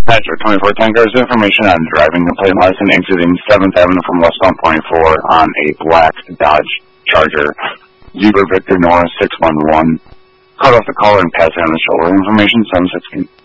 Patrick 24 Tankers, information on driving the plate license exiting 7th Avenue from westbound 24 on a black Dodge Charger. Zebra Victor Norris 611. Cut off the caller and pass on the shoulder information 716.